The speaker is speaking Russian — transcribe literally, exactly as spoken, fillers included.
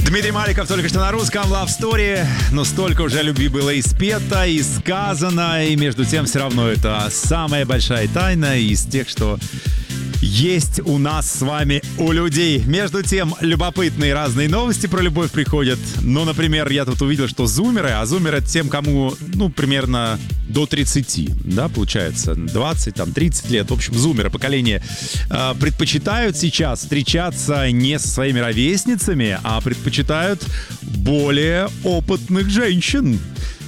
Дмитрий Маликов только что на русском Love Story. Но столько уже любви было и спето, и сказано. И между тем все равно это самая большая тайна из тех, что есть у нас с вами, у людей. Между тем, любопытные разные новости про любовь приходят. Ну, например, я тут увидел, что зумеры, а зумеры — это тем, кому, ну, примерно до тридцати, да, получается, двадцать, там, тридцать лет. В общем, зумеры, поколение, э, предпочитают сейчас встречаться не со своими ровесницами, а предпочитают более опытных женщин.